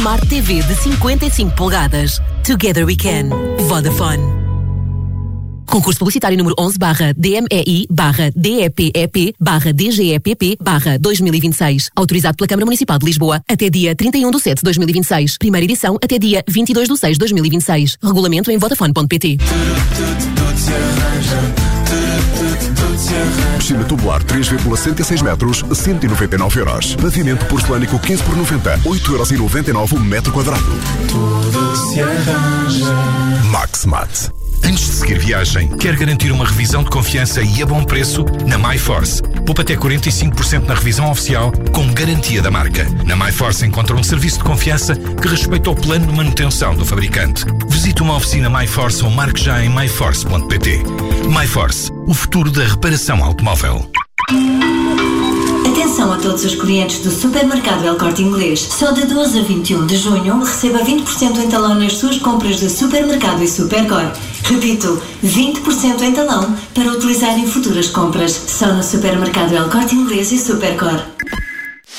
Smart TV de 55 polegadas. Together we can. Vodafone. Concurso publicitário número 11/DMEI/DEPEP/DGEPP/2026. Autorizado pela Câmara Municipal de Lisboa até dia 31/7/2026. Primeira edição até dia 22/6/2026. Regulamento em vodafone.pt. Piscina tubular 3,106 metros, 199€. Pavimento porcelânico 15 por 90, 8,99€ o metro quadrado. Tudo se arranja. Maxmat. Antes de seguir viagem, quer garantir uma revisão de confiança e a bom preço? Na MyForce. Poupa até 45% na revisão oficial, com garantia da marca. Na MyForce encontra um serviço de confiança que respeita o plano de manutenção do fabricante. Visite uma oficina MyForce ou marque já em myforce.pt. MyForce, o futuro da reparação automóvel. Atenção a todos os clientes do Supermercado El Corte Inglês. Só de 12 a 21 de junho receba 20% em talão nas suas compras de Supermercado e Supercor. Repito, 20% em talão para utilizar em futuras compras. Só no Supermercado El Corte Inglês e Supercor.